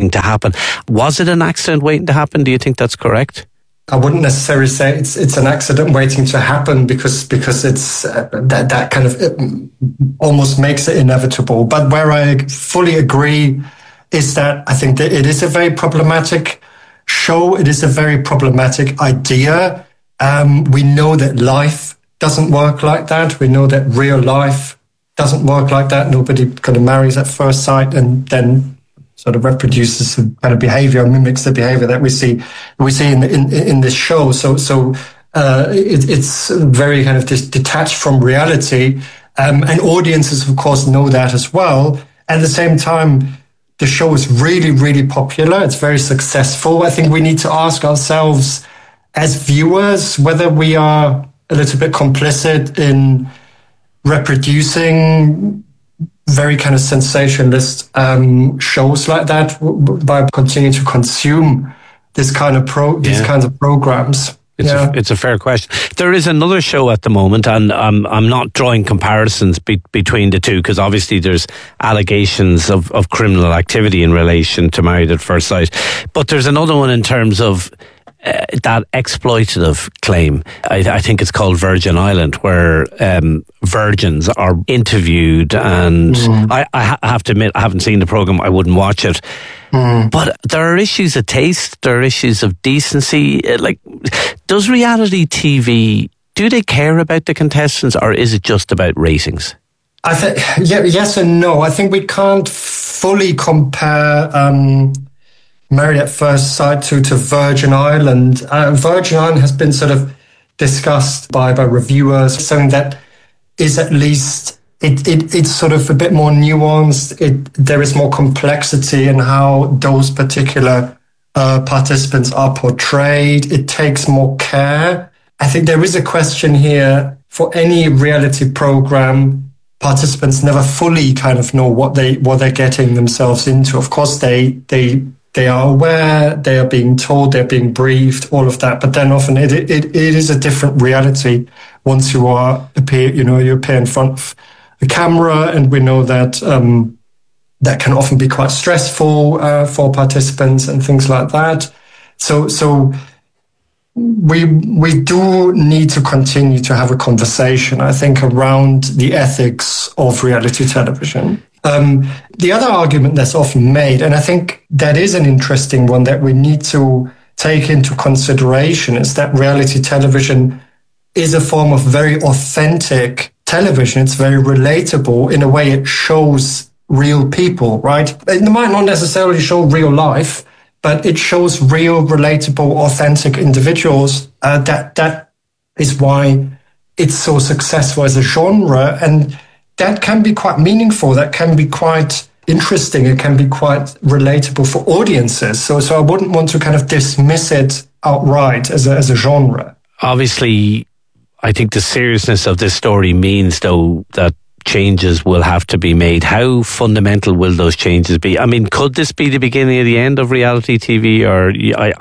waiting to happen. Was it an accident waiting to happen? Do you think that's correct? I wouldn't necessarily say it's an accident waiting to happen because it's that kind of it almost makes it inevitable. But where I fully agree is that I think that it is a very problematic show. It is a very problematic idea. We know that life doesn't work like that. We know that real life doesn't work like that. Nobody kind of marries at first sight and then sort of reproduces the kind of behavior, mimics the behavior that we see in this show. So it's very kind of detached from reality, and audiences, of course, know that as well. At the same time, the show is really, really popular. It's very successful. I think we need to ask ourselves as viewers whether we are a little bit complicit in reproducing very kind of sensationalist shows like that by continuing to consume this kind of these kinds of programs. It's a fair question. There is another show at the moment, and I'm not drawing comparisons between the two because obviously there's allegations of criminal activity in relation to Married at First Sight. But there's another one in terms of that exploitative claim. I think it's called Virgin Island, where virgins are interviewed, and I have to admit I haven't seen the programme. I wouldn't watch it. But there are issues of taste, there are issues of decency. Like, does reality TV, do they care about the contestants, or is it just about ratings? I think yes and no. I think we can't fully compare Married at First Sight to Virgin Island. Virgin Island has been sort of discussed by reviewers, something that is at least it's sort of a bit more nuanced. There is more complexity in how those particular participants are portrayed. It takes more care. I think there is a question here for any reality program. Participants never fully kind of know what they're getting themselves into. Of course, they are aware, they are being told, they're being briefed, all of that. But then often it is a different reality once you appear in front of the camera, and we know that that can often be quite stressful for participants and things like that. So we do need to continue to have a conversation, I think, around the ethics of reality television. The other argument that's often made, and I think that is an interesting one that we need to take into consideration, is that reality television is a form of very authentic television. It's very relatable. In a way, it shows real people, right? It might not necessarily show real life, but it shows real, relatable, authentic individuals. That is why it's so successful as a genre, and that can be quite meaningful. That can be quite interesting. It can be quite relatable for audiences. So I wouldn't want to kind of dismiss it outright as a genre. Obviously, I think the seriousness of this story means, though, that changes will have to be made. How fundamental will those changes be? I mean, could this be the beginning of the end of reality TV? Or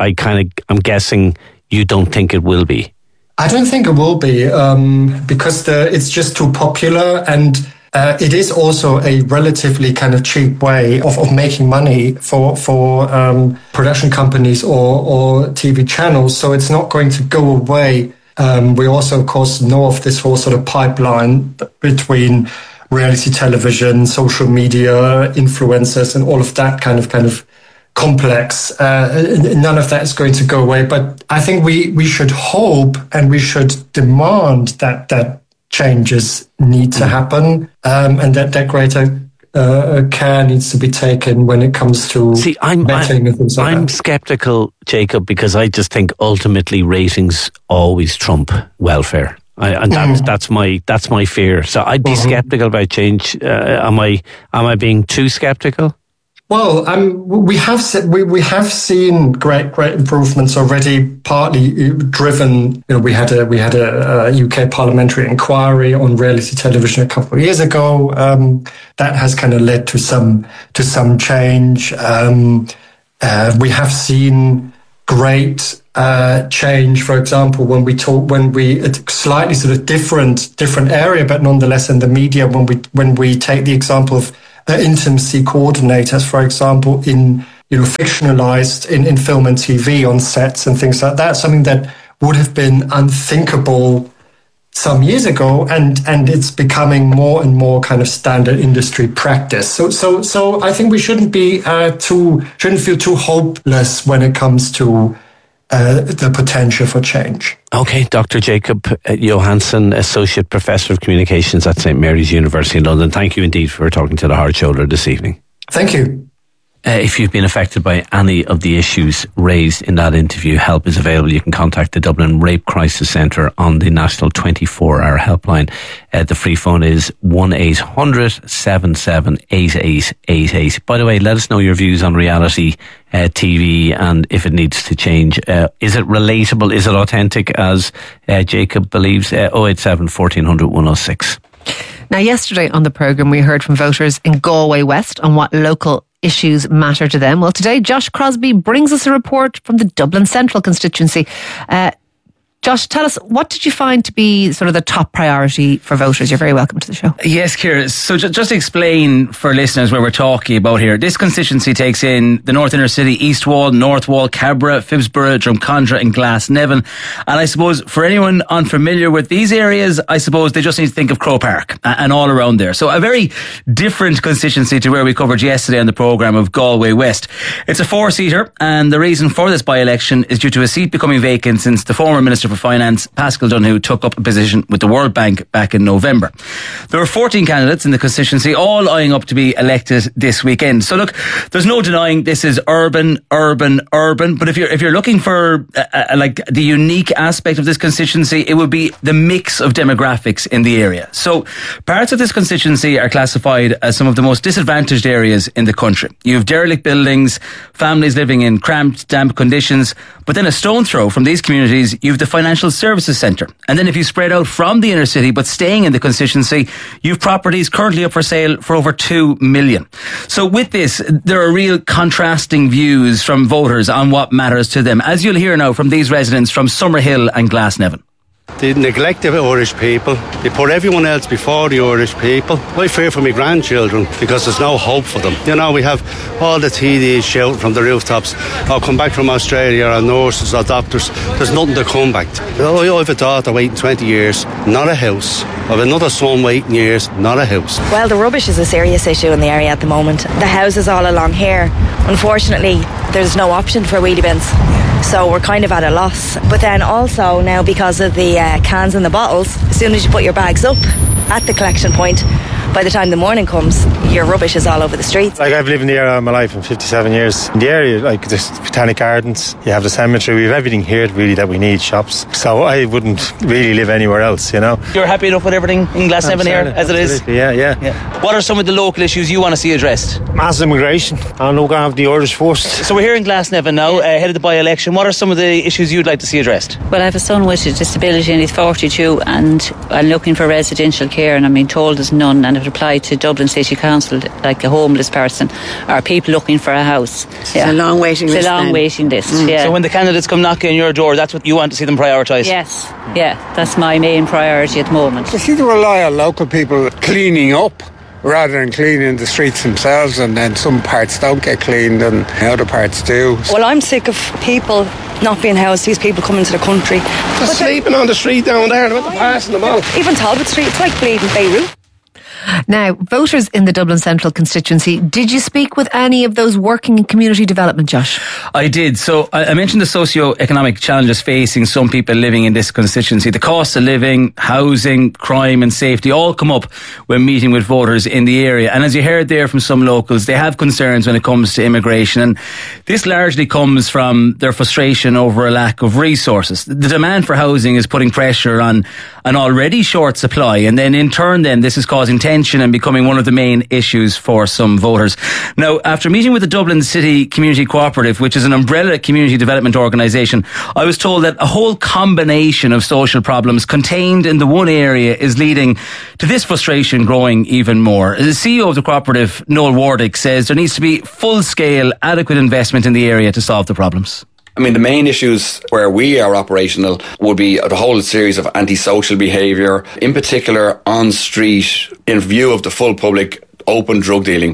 I'm guessing you don't think it will be. I don't think it will be because it's just too popular, and it is also a relatively kind of cheap way of making money for production companies or TV channels. So it's not going to go away. We also, of course, know of this whole sort of pipeline between reality television, social media, influencers, and all of that kind of complex. None of that is going to go away. But I think we should hope and we should demand that changes need to happen, and that greater care needs to be taken when it comes to betting and things like that. I'm sceptical, Jacob, because I just think ultimately ratings always trump welfare. That's my fear. So I'd be sceptical about change. Am I being too sceptical? Well, we have seen great improvements already. Partly driven, we had a UK parliamentary inquiry on reality television a couple of years ago. That has kind of led to some change. We have seen great change. For example, when we a slightly sort of different area, but nonetheless in the media, when we take the example of intimacy coordinators, for example, in fictionalized in film and TV on sets and things like that. Something that would have been unthinkable some years ago, and it's becoming more and more kind of standard industry practice. So I think we shouldn't feel too hopeless when it comes to the potential for change. Okay, Dr. Jacob Johansson, Associate Professor of Communications at St Mary's University in London. Thank you indeed for talking to The Hard Shoulder this evening. Thank you. If you've been affected by any of the issues raised in that interview, help is available. You can contact the Dublin Rape Crisis Centre on the National 24-hour helpline. The free phone is 1-800-778888. By the way, let us know your views on reality TV and if it needs to change. Is it relatable? Is it authentic, as Jacob believes? 087 1400 106. Now, yesterday on the programme, we heard from voters in Galway West on what local issues matter to them. Well, today, Josh Crosby brings us a report from the Dublin Central constituency. Josh, tell us, what did you find to be sort of the top priority for voters? You're very welcome to the show. Yes, Ciara. So just to explain for listeners where we're talking about here, this constituency takes in the North Inner City, East Wall, North Wall, Cabra, Phibsborough, Drumcondra and Glasnevin. And I suppose for anyone unfamiliar with these areas, I suppose they just need to think of Croke Park and all around there. So a very different constituency to where we covered yesterday on the programme of Galway West. It's a 4-seater, and the reason for this by-election is due to a seat becoming vacant since the former Minister for Finance, Paschal Donoghue, took up a position with the World Bank back in November. There are 14 candidates in the constituency, all eyeing up to be elected this weekend. So look, there's no denying this is urban. But if you're looking for like the unique aspect of this constituency, it would be the mix of demographics in the area. So parts of this constituency are classified as some of the most disadvantaged areas in the country. You have derelict buildings, families living in cramped, damp conditions. But then a stone throw from these communities, you have the Financial Services Centre. And then if you spread out from the inner city but staying in the constituency, you have properties currently up for sale for over 2 million. So with this, there are real contrasting views from voters on what matters to them, as you'll hear now from these residents from Summerhill and Glasnevin. They neglect the Irish people. They put everyone else before the Irish people. I fear for my grandchildren because there's no hope for them. You know, we have all the TDs shouting from the rooftops, "I'll come back from Australia," or nurses or doctors. There's nothing to come back to. I have a daughter waiting 20 years, not a house. I have another son waiting years, not a house. Well, the rubbish is a serious issue in the area at the moment. The houses all along here, unfortunately, there's no option for wheelie bins. So we're kind of at a loss. But then also now, because of the cans and the bottles, as soon as you put your bags up at the collection point, by the time the morning comes, your rubbish is all over the streets. Like, I've lived in the area all my life, in 57 years. In the area, like, there's Botanic Gardens, you have the cemetery, we have everything here really that we need, shops. So I wouldn't really live anywhere else, you know. You're happy enough with everything in Glasnevin here, as it is? Yeah. What are some of the local issues you want to see addressed? Mass immigration. I know we're going to have the Irish first. So we're here in Glasnevin now, ahead of the by-election. What are some of the issues you'd like to see addressed? Well, I have a son with a disability and he's 42, and I'm looking for residential care, and I'm being told there's none, and I've applied to Dublin City Council, like a homeless person or people looking for a house. It's a long waiting list. It's a long waiting list, yeah. So when the candidates come knocking on your door, that's what you want to see them prioritise? Yes, yeah, that's my main priority at the moment. You see, to rely on local people cleaning up rather than cleaning the streets themselves, and then some parts don't get cleaned and other parts do. Well, I'm sick of people not being housed, these people coming to the country. They're sleeping on the street down there, they're passing them all. Even Talbot Street, it's like bleeding Beirut. Now, voters in the Dublin Central constituency, did you speak with any of those working in community development, Josh? I did. So I mentioned the socio-economic challenges facing some people living in this constituency. The cost of living, housing, crime and safety all come up when meeting with voters in the area. And as you heard there from some locals, they have concerns when it comes to immigration. And this largely comes from their frustration over a lack of resources. The demand for housing is putting pressure on an already short supply. And then in turn, this is causing tension and becoming one of the main issues for some voters. Now, after meeting with the Dublin City Community Cooperative, which is an umbrella community development organisation, I was told that a whole combination of social problems contained in the one area is leading to this frustration growing even more. The CEO of the cooperative, Noel Wardick, says there needs to be full-scale, adequate investment in the area to solve the problems. I mean, the main issues where we are operational would be the whole series of antisocial behaviour, in particular on street, in view of the full public open drug dealing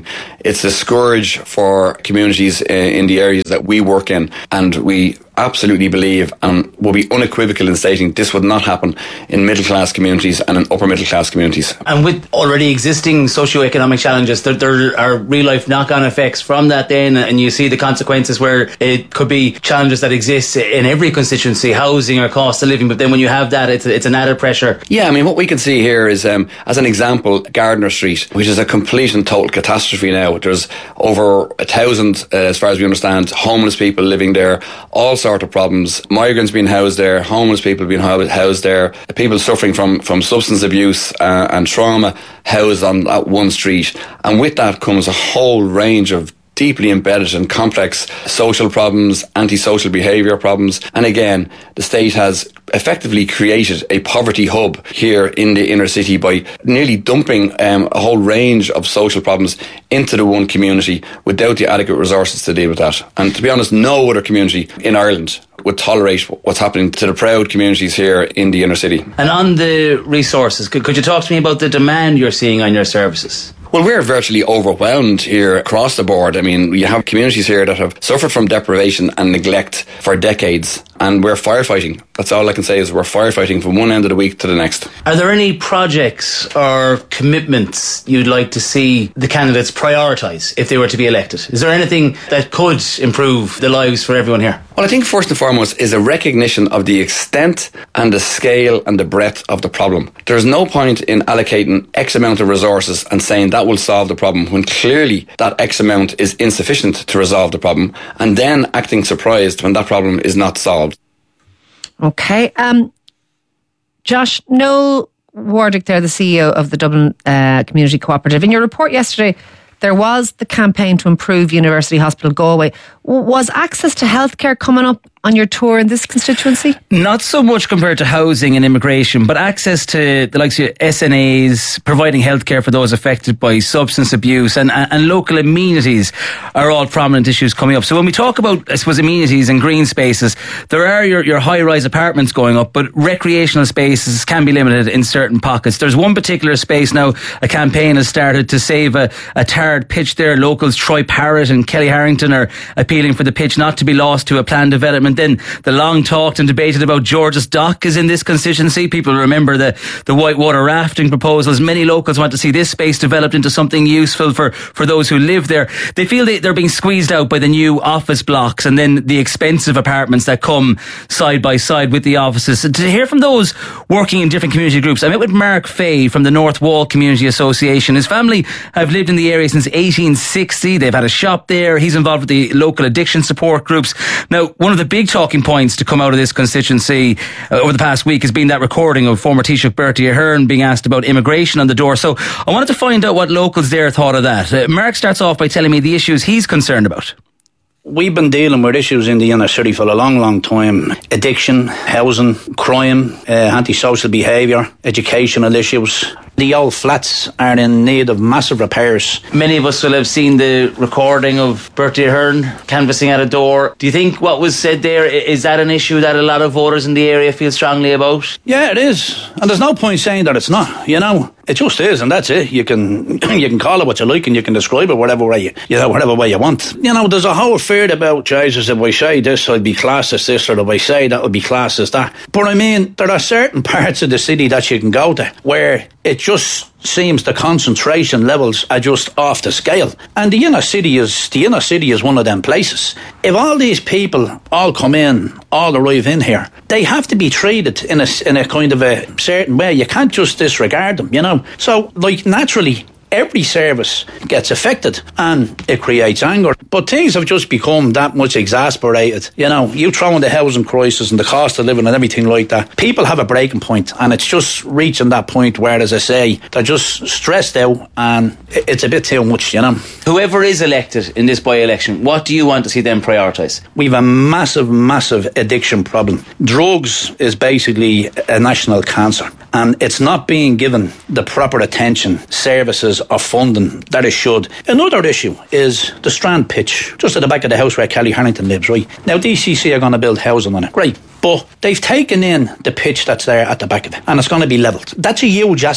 It's a scourge for communities in the areas that we work in, and we absolutely believe and will be unequivocal in stating this would not happen in middle class communities and in upper middle class communities. And with already existing socioeconomic challenges, there are real life knock-on effects from that then, and you see the consequences where it could be challenges that exist in every constituency, housing or cost of living, but then when you have that, it's an added pressure. Yeah, I mean, what we can see here is, as an example, Gardner Street, which is a complete and total catastrophe now. There's over 1,000, as far as we understand, homeless people living there, all sort of problems, migrants being housed there, homeless people being housed there, people suffering from substance abuse and trauma housed on that one street. And with that comes a whole range of deeply embedded and complex social problems, antisocial behaviour problems. And again, the state has effectively created a poverty hub here in the inner city by nearly dumping a whole range of social problems into the one community without the adequate resources to deal with that. And to be honest, no other community in Ireland would tolerate what's happening to the proud communities here in the inner city. And on the resources, could you talk to me about the demand you're seeing on your services? Well, we're virtually overwhelmed here across the board. I mean, you have communities here that have suffered from deprivation and neglect for decades, and we're firefighting. That's all I can say, is we're firefighting from one end of the week to the next. Are there any projects or commitments you'd like to see the candidates prioritise if they were to be elected? Is there anything that could improve the lives for everyone here? Well, I think first and foremost is a recognition of the extent and the scale and the breadth of the problem. There's no point in allocating X amount of resources and saying that will solve the problem when clearly that X amount is insufficient to resolve the problem, and then acting surprised when that problem is not solved. Okay. Josh, Noel Wardick there, the CEO of the Dublin Community Cooperative. In your report yesterday, there was the campaign to improve University Hospital Galway. Was access to healthcare coming up on your tour in this constituency? Not so much compared to housing and immigration, but access to the likes of SNAs, providing healthcare for those affected by substance abuse, and local amenities are all prominent issues coming up. So when we talk about, I suppose, amenities and green spaces, there are your high-rise apartments going up, but recreational spaces can be limited in certain pockets. There's one particular space now, a campaign has started to save a tarred pitch there. Locals Troy Parrott and Kelly Harrington are appealing for the pitch not to be lost to a planned development. Then the long talked and debated about George's Dock is in this constituency. People remember the whitewater rafting proposals. Many locals want to see this space developed into something useful for those who live there. They feel they're being squeezed out by the new office blocks and then the expensive apartments that come side by side with the offices. And to hear from those working in different community groups, I met with Mark Fay from the North Wall Community Association. His family have lived in the area since 1860. They've had a shop there. He's involved with the local addiction support groups. Now, one of the big talking points to come out of this constituency over the past week has been that recording of former Taoiseach Bertie Ahern being asked about immigration on the door. So I wanted to find out what locals there thought of that. Mark starts off by telling me the issues he's concerned about. We've been dealing with issues in the inner city for a long, long time. Addiction, housing, crime, antisocial behaviour, educational issues. The old flats are in need of massive repairs. Many of us will have seen the recording of Bertie Ahern canvassing at a door. Do you think what was said there, is that an issue that a lot of voters in the area feel strongly about? Yeah, it is. And there's no point saying that it's not, you know. It just is, and that's it. You can call it what you like, and you can describe it whatever way you want. You know, there's a whole fear about, Jesus, if I say this, I'd be classed as this, or if I say that, I'd be classed as that. But I mean, there are certain parts of the city that you can go to where it just seems the concentration levels are just off the scale. And the inner city is one of them places. If all these people all come in, all arrive in here, they have to be treated in a kind of a certain way. You can't just disregard them, you know. So, like, naturally, every service gets affected and it creates anger. But things have just become that much exasperated. You know, you throw in the housing crisis and the cost of living and everything like that. People have a breaking point, and it's just reaching that point where, as I say, they're just stressed out and it's a bit too much, you know. Whoever is elected in this by-election, what do you want to see them prioritise? We've a massive, massive addiction problem. Drugs is basically a national cancer, and it's not being given the proper attention, services or funding that it should. Another issue is the Strand pitch, just at the back of the house where Kelly Harrington lives, right? Now, DCC are going to build housing on it, great. But they've taken in the pitch that's there at the back of it, and it's going to be levelled. That's a huge asset.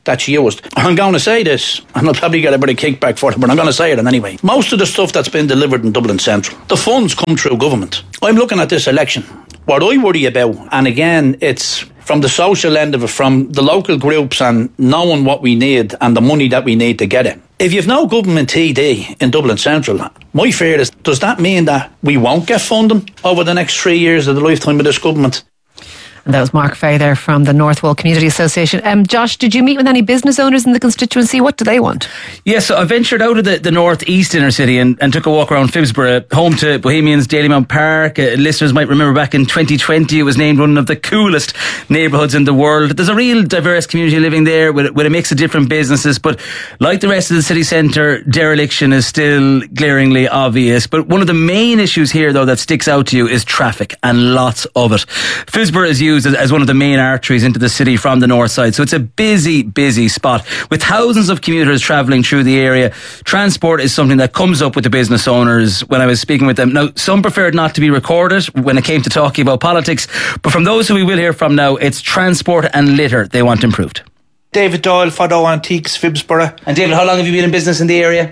that's used. I'm going to say this, and I'll probably get a bit of kickback for it, but I'm going to say it anyway. Most of the stuff that's been delivered in Dublin Central, the funds come through government. I'm looking at this election. What I worry about, and again, it's from the social end of it, from the local groups and knowing what we need and the money that we need to get it. If you've no government TD in Dublin Central, my fear is, does that mean that we won't get funding over the next 3 years of the lifetime of this government? And that was Mark Fay there from the North Wall Community Association. Josh, did you meet with any business owners in the constituency? What do they want? Yes, so I ventured out of the northeast inner city and took a walk around Phibsborough, home to Bohemians, Dalymount Park. Listeners might remember back in 2020 it was named one of the coolest neighbourhoods in the world. There's a real diverse community living there with a mix of different businesses, but like the rest of the city centre, dereliction is still glaringly obvious. But one of the main issues here, though, that sticks out to you is traffic, and lots of it. Phibsborough is used as one of the main arteries into the city from the north side, so it's a busy spot with thousands of commuters travelling through the area. Transport is something that comes up with the business owners when I was speaking with them. Now, some preferred not to be recorded when it came to talking about politics, but from those who we will hear from now, it's transport and litter they want improved. David Doyle, Fado Antiques, Phibsborough. And David, how long have you been in business in the area?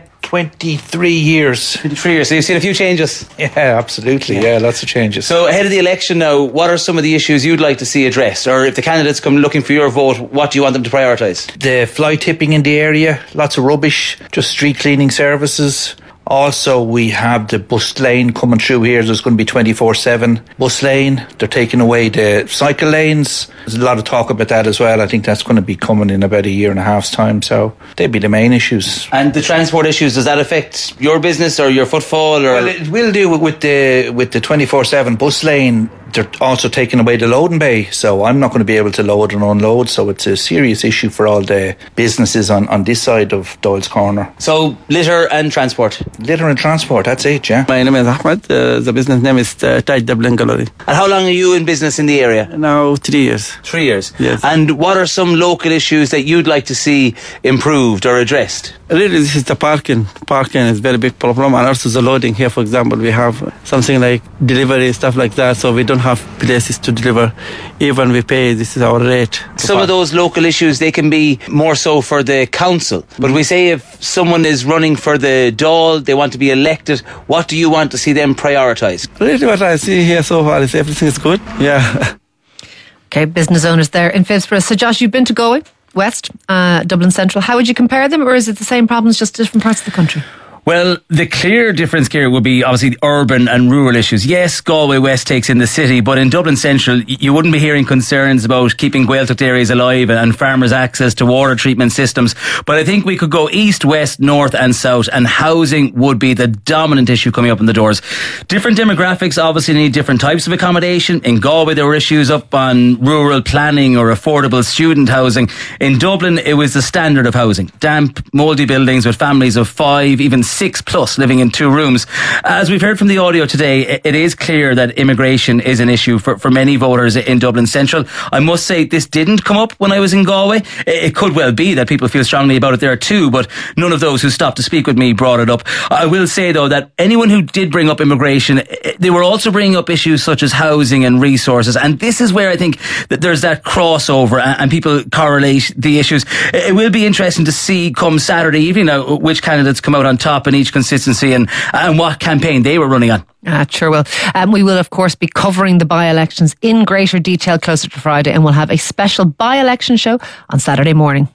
23 years. 23 years, so you've seen a few changes? Yeah, absolutely, yeah, lots of changes. So ahead of the election now, what are some of the issues you'd like to see addressed? Or if the candidates come looking for your vote, what do you want them to prioritise? The fly tipping in the area, lots of rubbish, just street cleaning services. Also, we have the bus lane coming through here. There's going to be 24/7 bus lane. They're taking away the cycle lanes. There's a lot of talk about that as well. I think that's going to be coming in about a year and a half's time. So they'd be the main issues. And the transport issues, does that affect your business or your footfall? Or? Well, it will do with the 24/7 bus lane. They're also taking away the loading bay, so I'm not going to be able to load and unload, so it's a serious issue for all the businesses on this side of Doyle's Corner. So litter and transport? Litter and transport, that's it, yeah. My name is Ahmed, the business name is Taj Dublin Gallery. And how long are you in business in the area? Now 3 years. 3 years? Yes. And what are some local issues that you'd like to see improved or addressed? Really, this is the parking. Parking is a very big problem, and also the loading here, for example, we have something like delivery, stuff like that, so we don't have places to deliver. Even we pay, this is our rate. Some of those local issues, they can be more so for the council. But we say if someone is running for the Dáil, they want to be elected, what do you want to see them prioritise? Really, what I see here so far is everything is good. Yeah. Okay, business owners there in Phibsborough. So Josh, you've been to Galway West, Dublin Central. How would you compare them, or is it the same problems, just different parts of the country? Well, the clear difference here would be obviously the urban and rural issues. Yes, Galway West takes in the city, but in Dublin Central, you wouldn't be hearing concerns about keeping Gaeltacht areas alive and farmers' access to water treatment systems. But I think we could go east, west, north and south, and housing would be the dominant issue coming up in the doors. Different demographics obviously need different types of accommodation. In Galway, there were issues up on rural planning or affordable student housing. In Dublin, it was the standard of housing. Damp, mouldy buildings with families of 5, even 6+ living in 2 rooms. As we've heard from the audio today, it is clear that immigration is an issue for many voters in Dublin Central. I must say this didn't come up when I was in Galway. It could well be that people feel strongly about it there too, but none of those who stopped to speak with me brought it up. I will say though that anyone who did bring up immigration, they were also bringing up issues such as housing and resources, and this is where I think that there's that crossover and people correlate the issues. It will be interesting to see come Saturday evening now which candidates come out on top in each constituency and what campaign they were running on. Sure will. We will, of course, be covering the by-elections in greater detail closer to Friday, and we'll have a special by-election show on Saturday morning.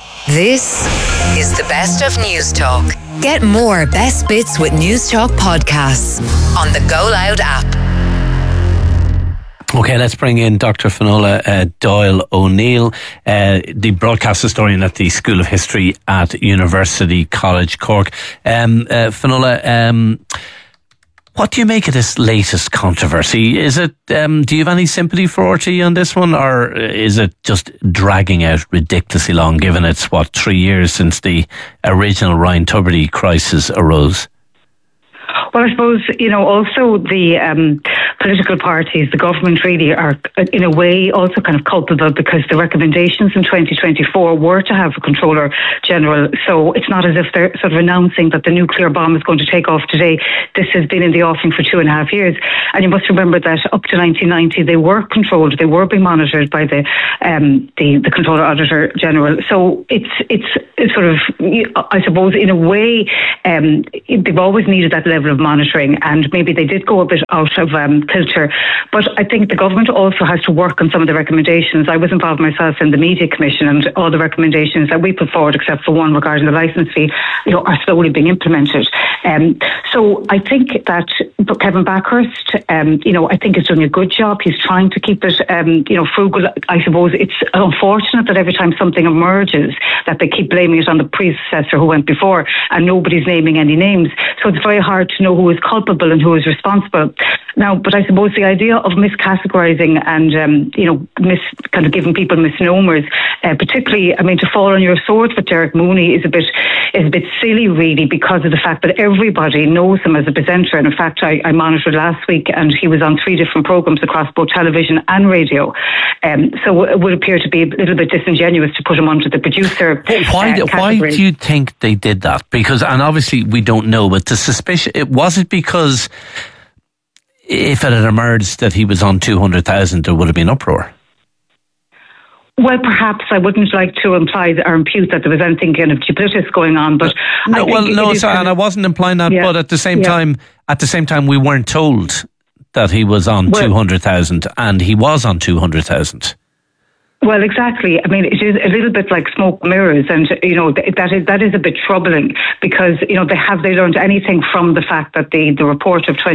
This is the best of News Talk. Get more best bits with News Talk podcasts on the Go Loud app. Okay, let's bring in Dr. Finola Doyle O'Neill, the broadcast historian at the School of History at University College Cork. Finola, what do you make of this latest controversy? Is it, do you have any sympathy for RT on this one, or is it just dragging out ridiculously long, given it's, 3 years since the original Ryan Tubridy crisis arose? Well, I suppose, also the political parties, the government really are in a way also kind of culpable, because the recommendations in 2024 were to have a Controller General. So it's not as if they're sort of announcing that the nuclear bomb is going to take off today. This has been in the offing for 2.5 years. And you must remember that up to 1990, they were controlled, they were being monitored by the Controller Auditor General. So it's sort of, I suppose, in a way, they've always needed that level of monitoring, and maybe they did go a bit out of kilter. But I think the government also has to work on some of the recommendations. I was involved myself in the Media Commission, and all the recommendations that we put forward, except for one regarding the licence fee, are slowly being implemented. So I think that Kevin Backhurst, I think is doing a good job. He's trying to keep it, frugal. I suppose it's unfortunate that every time something emerges, that they keep blaming it on the predecessor who went before, and nobody's naming any names. So it's very hard to know who is culpable and who is responsible. Now, but I suppose the idea of miscategorising and, kind of giving people misnomers, particularly, to fall on your sword with Derek Mooney is a bit silly, really, because of the fact that everybody knows him as a presenter. And in fact, I monitored last week, and he was on 3 different programmes across both television and radio. So it would appear to be a little bit disingenuous to put him onto the producer. Why do you think they did that? Because, and obviously we don't know, but the suspicion, was it because if it had emerged that he was on 200,000, there would have been uproar? Well, perhaps. I wouldn't like to imply or impute that there was anything kind of duplicitous going on, but and I wasn't implying that. Yeah, but at the same time, we weren't told that he was on 200,000, and he was on 200,000. Well, exactly. It is a little bit like smoke mirrors, and that is a bit troubling, because have they learned anything from the fact that the report of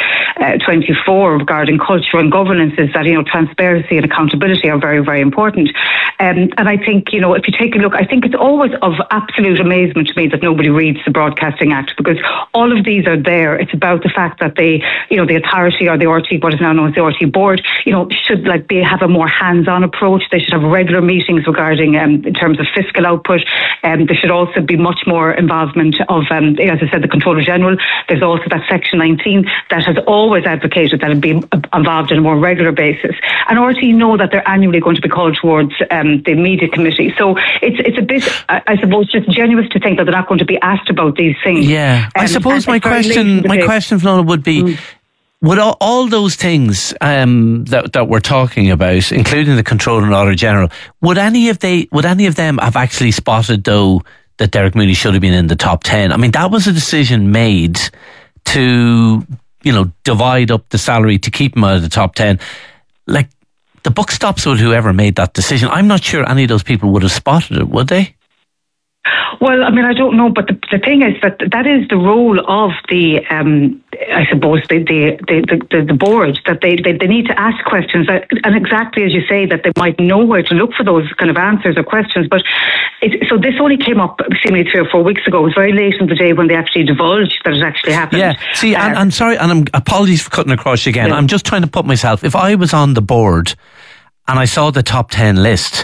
2024 regarding culture and governance is that transparency and accountability are very, very important. And I think if you take a look, I think it's always of absolute amazement to me that nobody reads the Broadcasting Act, because all of these are there. It's about the fact that the authority, or the RT, what is now known as the RT board, should have a more hands-on approach. They should have regular meetings regarding in terms of fiscal output. There should also be much more involvement of, as I said, the Controller General. There's also that Section 19 that has always advocated that it be involved on a more regular basis. And RT know that they're annually going to be called towards the Media Committee. So it's a bit, I suppose, just genuine to think that they're not going to be asked about these things. Yeah, I suppose my question, Fionnán, would be, would all those things that we're talking about, including the Controller and Auditor General, would any of them have actually spotted, though, that Derek Mooney should have been in the top 10? That was a decision made to, divide up the salary to keep him out of the top 10. Like, the buck stops with whoever made that decision. I'm not sure any of those people would have spotted it, would they? Well, I don't know, but the thing is that is the role of the, I suppose, the board, that they need to ask questions, and exactly as you say, that they might know where to look for those kind of answers or questions. But so this only came up seemingly 3 or 4 weeks ago. It was very late in the day when they actually divulged that it actually happened. Yeah, see, I'm sorry, and apologies for cutting across you again. Yeah. I'm just trying to put myself, if I was on the board and I saw the top 10 list,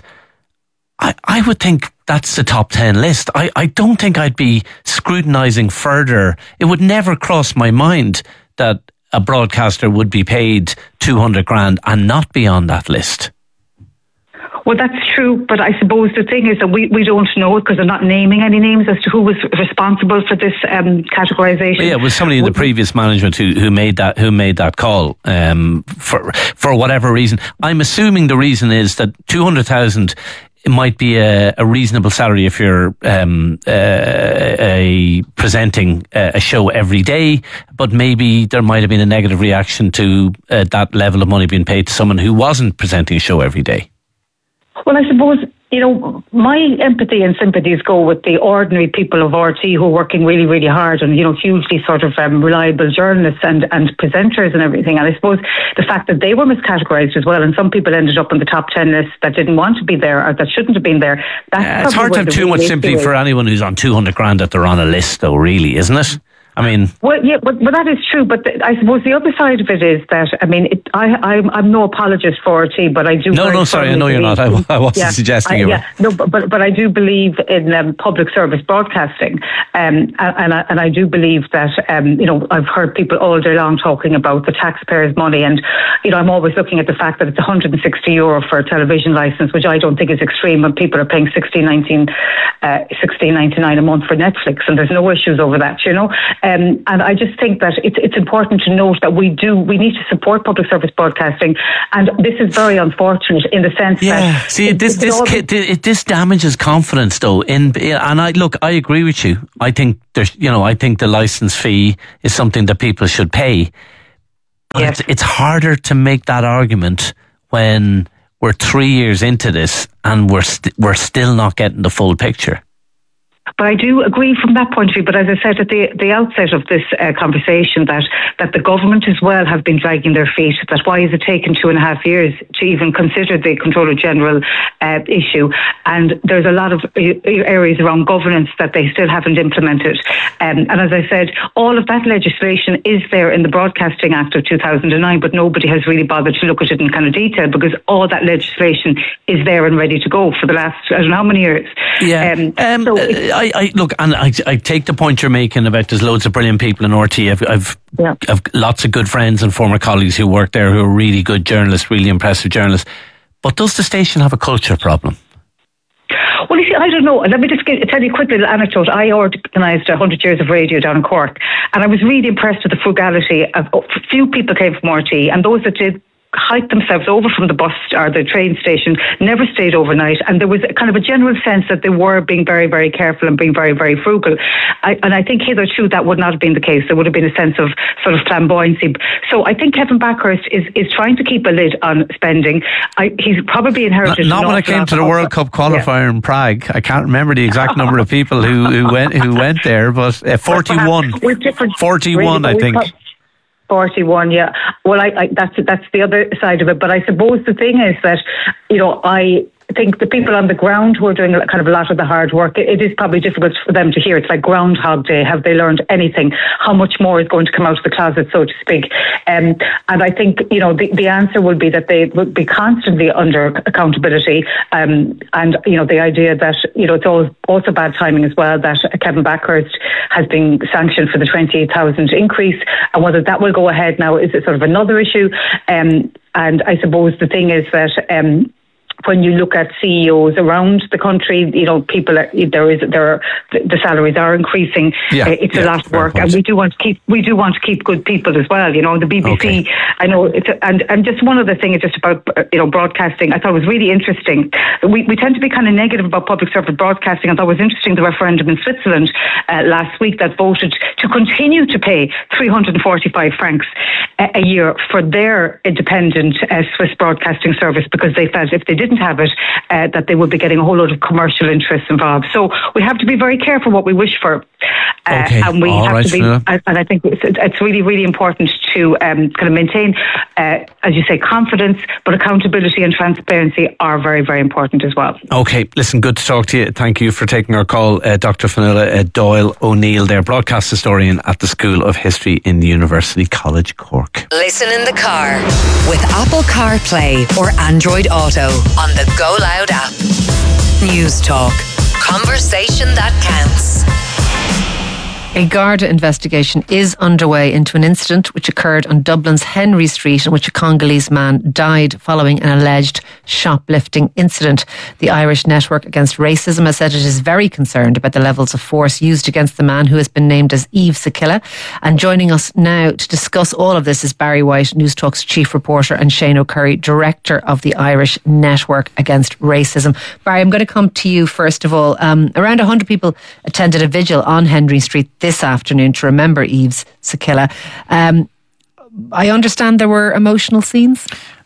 I would think that's the top 10 list. I don't think I'd be scrutinising further. It would never cross my mind that a broadcaster would be paid 200 grand and not be on that list. Well, that's true, but I suppose the thing is that we don't know it, because they're not naming any names as to who was responsible for this categorisation. Yeah, it was somebody in the previous management who made that call for whatever reason. I'm assuming the reason is that 200,000 might be a reasonable salary if you're presenting a show every day, but maybe there might have been a negative reaction to that level of money being paid to someone who wasn't presenting a show every day. Well, I suppose, my empathy and sympathies go with the ordinary people of RT who are working really, really hard, and, hugely sort of reliable journalists and presenters and everything. And I suppose the fact that they were miscategorised as well, and some people ended up on the top 10 list that didn't want to be there or that shouldn't have been there. That's it's hard to have too much sympathy for anyone who's on 200 grand that they're on a list, though, really, isn't it? I mean, well, yeah, but that is true. But I suppose the other side of it is that, I mean, I'm no apologist for RT, but I do. No, sorry, I know you're not. I wasn't suggesting you were. Yeah, no, but I do believe in public service broadcasting, and I do believe that I've heard people all day long talking about the taxpayers' money, and I'm always looking at the fact that it's €160 for a television license, which I don't think is extreme when people are paying $16.99 a month for Netflix, and there's no issues over that, And I just think that it's important to note that we need to support public service broadcasting, and this is very unfortunate in the sense that... See, this damages confidence, though. And I agree with you. I think the licence fee is something that people should pay. But it's harder to make that argument when we're 3 years into this and we're still not getting the full picture. But I do agree from that point of view. But as I said at the outset of this conversation, that the government as well have been dragging their feet. That why has it taken 2.5 years to even consider the Controller General issue? And there's a lot of areas around governance that they still haven't implemented. And as I said, all of that legislation is there in the Broadcasting Act of 2009, but nobody has really bothered to look at it in kind of detail, because all that legislation is there and ready to go for the last, I don't know how many years. Yeah. I take the point you're making about there's loads of brilliant people in RT. I've lots of good friends and former colleagues who work there who are really good journalists, really impressive journalists. But does the station have a culture problem? Well, you see, I don't know. Let me just tell you a quick little anecdote. I organised 100 years of radio down in Cork, and I was really impressed with the frugality of few people came from RT, and those that did hiked themselves over from the bus or the train station, never stayed overnight, and there was kind of a general sense that they were being very, very careful and being very, very frugal. And I think hitherto that would not have been the case. There would have been a sense of sort of flamboyancy. So I think Kevin Backhurst is trying to keep a lid on spending. He's probably inherited... Not when it came to the World Cup qualifier in Prague. I can't remember the exact number of people who went there, but 41. 41, I think. 41, yeah. Well, that's the other side of it. But I suppose the thing is that, I think the people on the ground who are doing kind of a lot of the hard work, it is probably difficult for them to hear. It's like Groundhog Day. Have they learned anything? How much more is going to come out of the closet, so to speak? And I think, the answer will be that they will be constantly under accountability. And, the idea that, it's also bad timing as well that Kevin Backhurst has been sanctioned for the 28,000 increase, and whether that will go ahead now is sort of another issue. And I suppose the thing is that, when you look at CEOs around the country, people the salaries are increasing. It's a lot of work, and we do want to keep good people as well. The BBC. Okay. I know and just one other thing is just about broadcasting. I thought it was really interesting. We tend to be kind of negative about public service broadcasting. I thought it was interesting the referendum in Switzerland last week that voted to continue to pay 345 francs a year for their independent Swiss broadcasting service, because they felt if they didn't have it, that they would be getting a whole load of commercial interests involved. So we have to be very careful what we wish for. And we have to be, and I think it's really, really important to kind of maintain, as you say, confidence, but accountability and transparency are very, very important as well. Okay, listen, good to talk to you. Thank you for taking our call, Dr. Fionnuala Doyle O'Neill, there, broadcast historian at the School of History in the University College Cork. Listen in the car with Apple CarPlay or Android Auto on the Go Loud app. News Talk. Conversation that counts. A Garda investigation is underway into an incident which occurred on Dublin's Henry Street, in which a Congolese man died following an alleged shoplifting incident. The Irish Network Against Racism has said it is very concerned about the levels of force used against the man, who has been named as Yves Sakila. And joining us now to discuss all of this is Barry White, News Talk's chief reporter, and Shane O'Curry, director of the Irish Network Against Racism. Barry, I'm going to come to you first of all. Around 100 people attended a vigil on Henry Street this afternoon to remember Yves Sakila. I understand there were emotional scenes?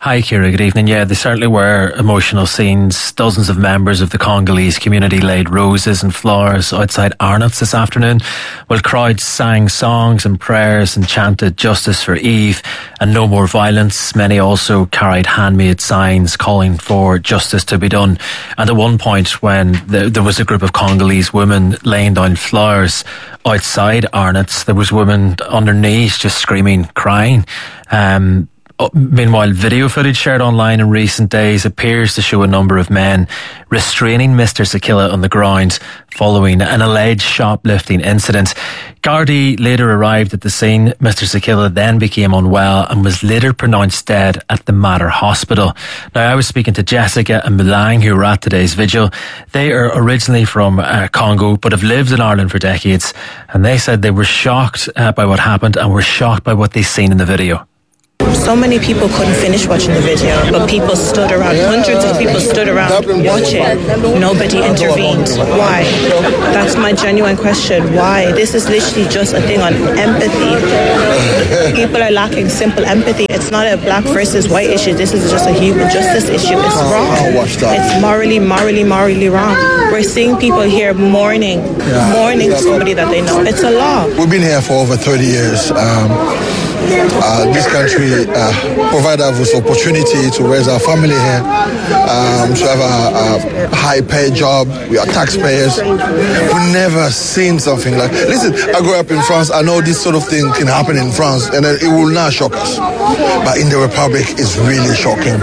Hi, Ciara. Good evening. Yeah, they certainly were emotional scenes. Dozens of members of the Congolese community laid roses and flowers outside Arnott's this afternoon, while crowds sang songs and prayers and chanted justice for Eve and no more violence. Many also carried handmade signs calling for justice to be done. And at one point, when there was a group of Congolese women laying down flowers outside Arnott's, there was women on their knees just screaming, crying. Meanwhile, video footage shared online in recent days appears to show a number of men restraining Mr. Sikila on the ground following an alleged shoplifting incident. Gardaí later arrived at the scene. Mr. Sikila then became unwell and was later pronounced dead at the Mater Hospital. Now, I was speaking to Jessica and Mulang, who were at today's vigil. They are originally from Congo, but have lived in Ireland for decades, and they said they were shocked by what happened and were shocked by what they seen in the video. So many people couldn't finish watching the video, but people stood around, hundreds of people stood around watching. Nobody intervened. Why? That's my genuine question. Why? This is literally just a thing on empathy. People are lacking simple empathy. It's not a black versus white issue. This is just a human justice issue. It's wrong. It's morally wrong. We're seeing people here mourning somebody that they know. It's a law. We've been here for over 30 years. This country provides us opportunity to raise our family here, to have a high-paid job. We are taxpayers. We've never seen something like. Listen, I grew up in France. I know this sort of thing can happen in France, and it will not shock us. But in the Republic, it's really shocking.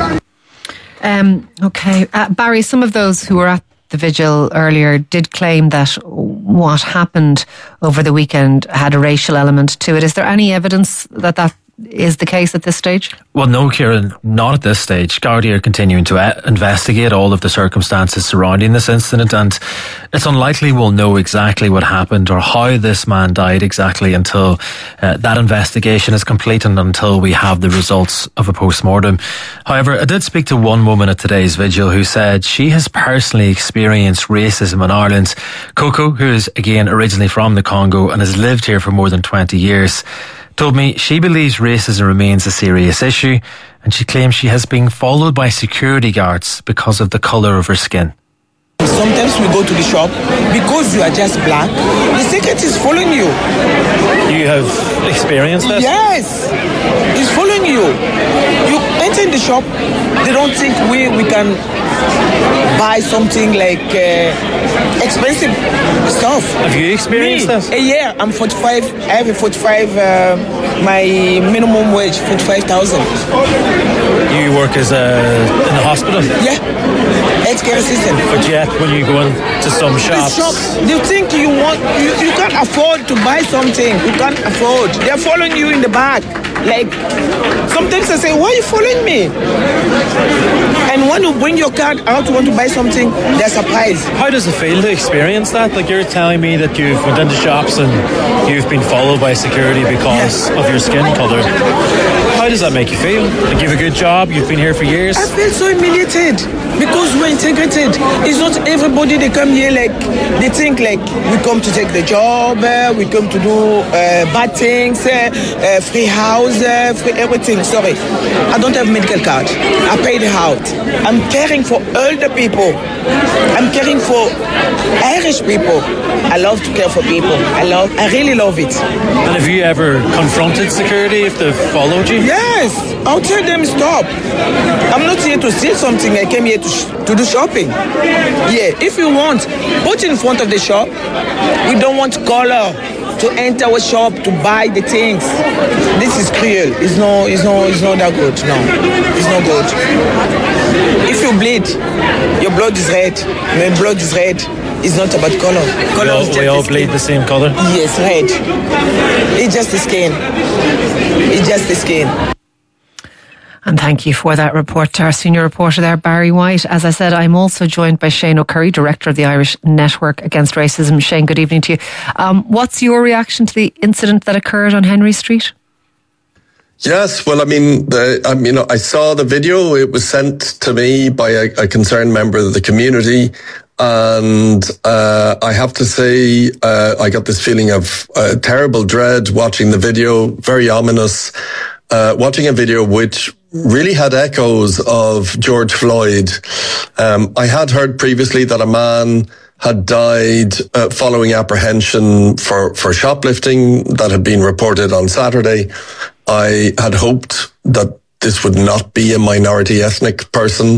Okay, Barry. Some of those who were at the vigil earlier did claim that what happened over the weekend had a racial element to it. Is there any evidence that that is the case at this stage? Well, no, Kieran, not at this stage. Gardaí are continuing to investigate all of the circumstances surrounding this incident, and it's unlikely we'll know exactly what happened or how this man died exactly until that investigation is complete and until we have the results of a post-mortem. However, I did speak to one woman at today's vigil who said she has personally experienced racism in Ireland. Coco, who is again originally from the Congo and has lived here for more than 20 years, told me she believes racism remains a serious issue, and she claims she has been followed by security guards because of the colour of her skin. Sometimes we go to the shop, because you are just black, the security is following you. You have experienced this? Yes, it's following you. You enter in the shop, they don't think we can buy something like expensive stuff. Have you experienced this? Yeah, I'm 45. I have a 45. My minimum wage 45,000. You work as in a hospital? Yeah, healthcare assistant. But yet, when you go into some shops, they think you can't afford to buy something. You can't afford. They're following you in the back. Like sometimes I say, why are you following me? And when you bring your card out, you want to buy something, they're surprised. How does it feel to experience that? Like, you're telling me that you've went into shops and you've been followed by security because of your skin colour. How does that make you feel? Like, you have a good job, you've been here for years? I feel so humiliated because we're integrated. It's not everybody they come here like, they think like we come to take the job, we come to do bad things, free house, free everything. Sorry, I don't have medical card. I paid out. I'm caring for older people. I'm caring for Irish people. I love to care for people. I really love it. And have you ever confronted security if they've followed you? Yes, I'll tell them stop. I'm not here to steal something. I came here to do shopping. Yeah, if you want, put in front of the shop. We don't want color to enter our shop to buy the things. This is cruel. It's not that good. No, it's not good. If you bleed, your blood is red. My blood is red. It's not about color. We all bleed the same color? Yes, red. It's just the skin. It's just the skin. And thank you for that report to our senior reporter there, Barry White. As I said, I'm also joined by Shane O'Curry, Director of the Irish Network Against Racism. Shane, good evening to you. What's your reaction to the incident that occurred on Henry Street? Yes, well, I saw the video. It was sent to me by a concerned member of the community. And I have to say, I got this feeling of terrible dread watching the video, very ominous. watching a video which really had echoes of George Floyd. I had heard previously that a man had died following apprehension for shoplifting that had been reported on Saturday. I had hoped that this would not be a minority ethnic person,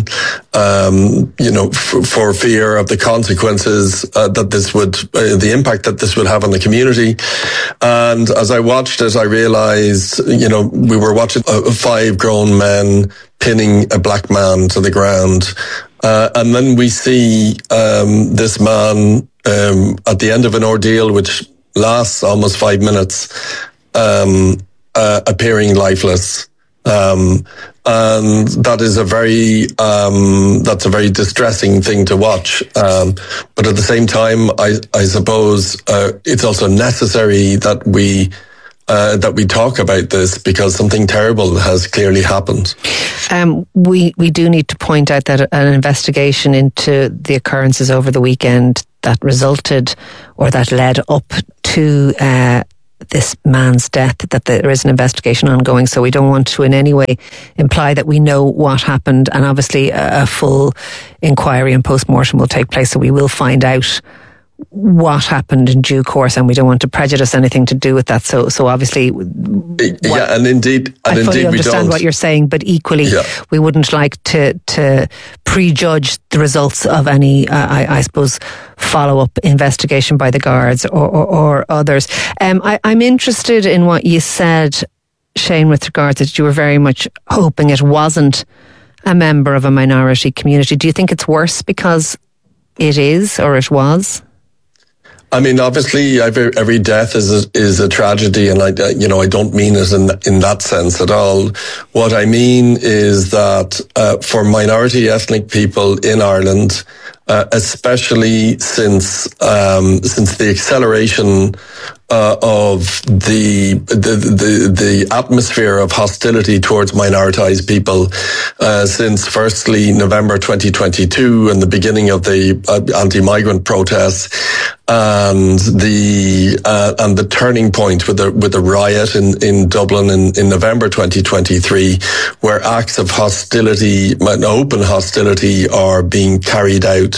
for fear of the consequences that this would, the impact that this would have on the community. And as I watched it, I realized, we were watching 5 grown men pinning a black man to the ground. And then we see this man at the end of an ordeal which lasts almost 5 minutes, appearing lifeless. And that is that's a very distressing thing to watch. But at the same time, I suppose, it's also necessary that we talk about this because something terrible has clearly happened. We do need to point out that an investigation into the occurrences over the weekend that resulted or that led up to this man's death, that there is an investigation ongoing, so we don't want to in any way imply that we know what happened, and obviously a full inquiry and post-mortem will take place, so we will find out what happened in due course, and we don't want to prejudice anything to do with that. So obviously, and indeed, I fully understand what you're saying, but equally, we wouldn't like to prejudge the results of any, I suppose, follow-up investigation by the guards or others. I'm interested in what you said, Shane, with regards that you were very much hoping it wasn't a member of a minority community. Do you think it's worse because it is, or it was? I mean, obviously, every death is a tragedy, and I don't mean it in that sense at all. What I mean is that for minority ethnic people in Ireland, especially since the acceleration of the atmosphere of hostility towards minoritized people, since firstly November 2022 and the beginning of the anti-migrant protests, and the turning point with the riot in Dublin in November 2023, where acts of hostility, open hostility, are being carried out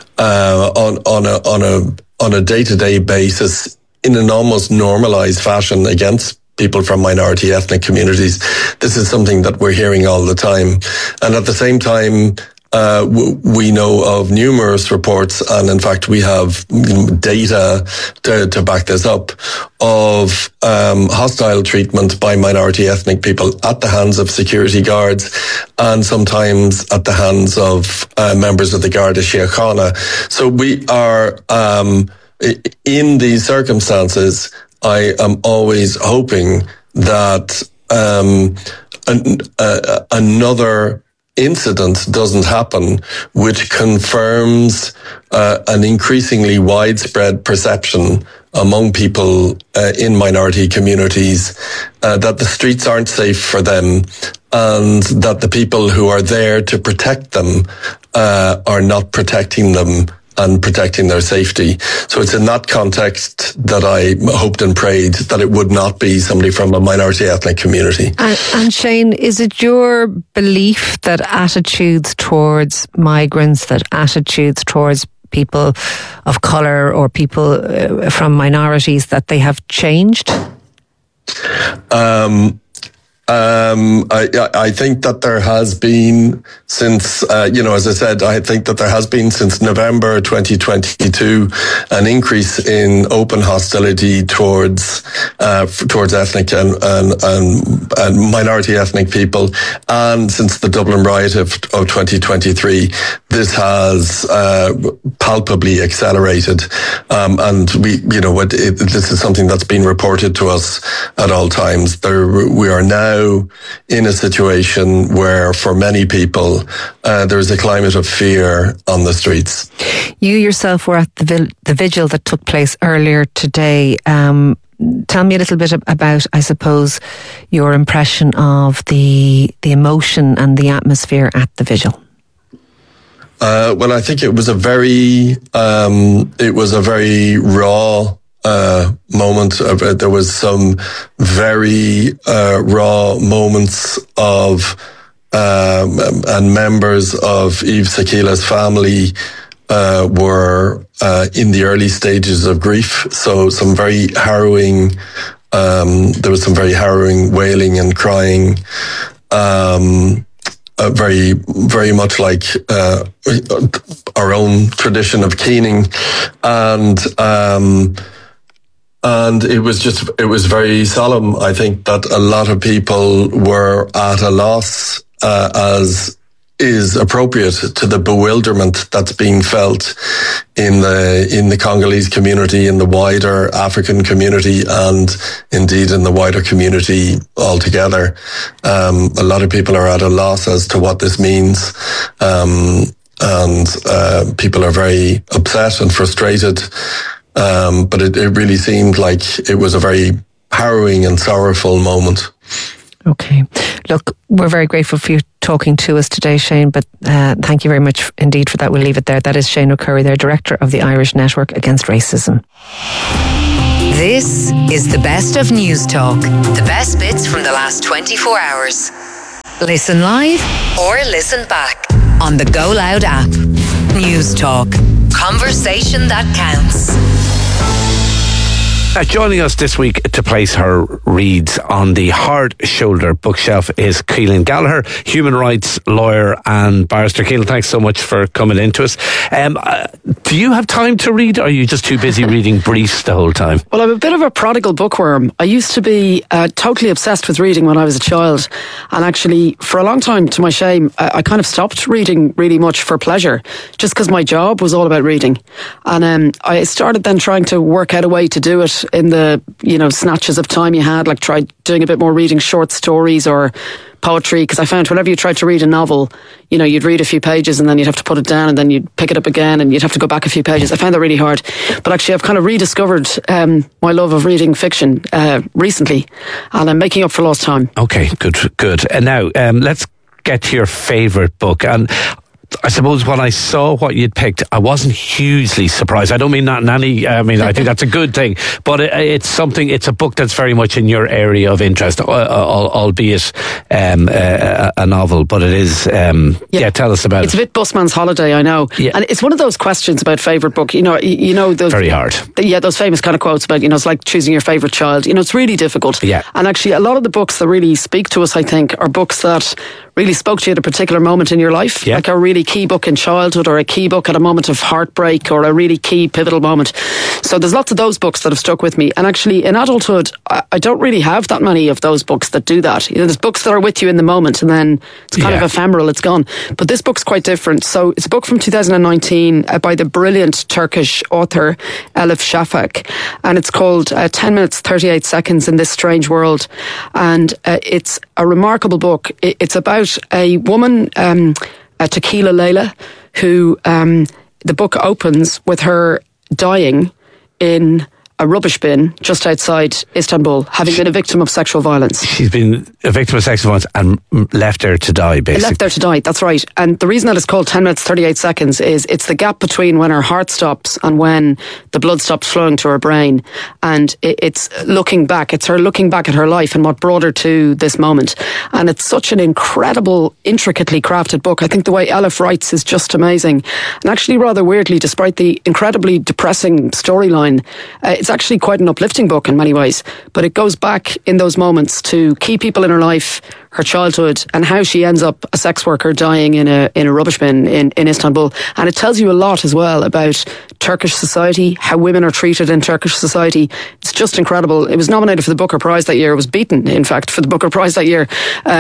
on a day-to-day basis in an almost normalized fashion against people from minority ethnic communities. This is something that we're hearing all the time. And at the same time, we know of numerous reports, and in fact we have data to back this up, of hostile treatment by minority ethnic people at the hands of security guards, and sometimes at the hands of members of the Garda Síochána. So we are in these circumstances. I am always hoping that another incident doesn't happen, which confirms an increasingly widespread perception among people in minority communities that the streets aren't safe for them, and that the people who are there to protect them are not protecting them and protecting their safety. So it's in that context that I hoped and prayed that it would not be somebody from a minority ethnic community. And Shane, is it your belief that attitudes towards migrants, that attitudes towards people of colour or people from minorities, that they have changed? I think that there has been since, as I said, I think that there has been since November 2022 an increase in open hostility towards ethnic and minority ethnic people, and since the Dublin riot of 2023, this has palpably accelerated, and this is something that's been reported to us at all times. We are now in a situation where, for many people, there is a climate of fear on the streets. You yourself were at the vigil that took place earlier today. Tell me a little bit about, I suppose, your impression of the emotion and the atmosphere at the vigil. Well, I think it was a very raw moment. There was some very raw moments of and members of Eve Sakila's family were in the early stages of grief. So some very harrowing. There was some very harrowing wailing and crying. Very, very much like our own tradition of keening, and it was very solemn. I think that a lot of people were at a loss, as is appropriate to the bewilderment that's being felt in the Congolese community, in the wider African community, and indeed in the wider community altogether. A lot of people are at a loss as to what this means, and people are very upset and frustrated. But it really seemed like it was a very harrowing and sorrowful moment. Okay. Look, we're very grateful for you talking to us today, Shane, but thank you very much indeed for that. We'll leave it there. That is Shane O'Curry, their Director of the Irish Network Against Racism. This is the best of News Talk. The best bits from the last 24 hours. Listen live or listen back on the Go Loud app. News Talk. Conversation that counts. Joining us this week to place her reads on the hard shoulder bookshelf is Keelan Gallagher, human rights lawyer and barrister. Keelan, thanks so much for coming into us. Do you have time to read, or are you just too busy reading briefs the whole time? Well, I'm a bit of a prodigal bookworm. I used to be totally obsessed with reading when I was a child, and actually for a long time, to my shame, I kind of stopped reading really much for pleasure, just because my job was all about reading. And I started then trying to work out a way to do it in the, snatches of time you had, like try doing a bit more reading short stories or poetry, because I found whenever you tried to read a novel, you'd read a few pages and then you'd have to put it down and then you'd pick it up again and you'd have to go back a few pages. I found that really hard. But actually I've kind of rediscovered my love of reading fiction recently, and I'm making up for lost time. Okay, good. And now let's get to your favourite book. And I suppose when I saw what you'd picked, I wasn't hugely surprised. I don't mean that in any, I think that's a good thing, but it's a book that's very much in your area of interest, albeit a novel, but it is, tell us about it. It's a bit Busman's Holiday, I know. Yeah. And it's one of those questions about favourite book, those... Very hard. Those famous kind of quotes about, it's like choosing your favourite child. It's really difficult. Yeah. And actually, a lot of the books that really speak to us, I think, are books that really spoke to you at a particular moment in your life, like a really key book in childhood, or a key book at a moment of heartbreak, or a really key pivotal moment. So there's lots of those books that have stuck with me. And actually in adulthood, I don't really have that many of those books that do that. There's books that are with you in the moment and then it's kind of ephemeral, it's gone. But this book's quite different. So it's a book from 2019 by the brilliant Turkish author Elif Shafak, and it's called 10 minutes 38 seconds in this strange world. And it's a remarkable book. It's about a woman, Tequila Layla, who the book opens with her dying in a rubbish bin just outside Istanbul, having been a victim of sexual violence. She's been a victim of sexual violence and left there to die, basically. Left there to die, that's right. And the reason that it's called 10 minutes 38 seconds is it's the gap between when her heart stops and when the blood stops flowing to her brain. And it's looking back, it's her looking back at her life and what brought her to this moment. And it's such an incredible, intricately crafted book. I think the way Elif writes is just amazing. And actually rather weirdly, despite the incredibly depressing storyline, it's actually quite an uplifting book in many ways, but it goes back in those moments to key people in her life, her childhood, and how she ends up a sex worker dying in a rubbish bin in Istanbul. And it tells you a lot as well about Turkish society, how women are treated in Turkish society. It's just incredible. It was nominated for the Booker Prize that year. It was beaten, in fact, for the Booker Prize that year.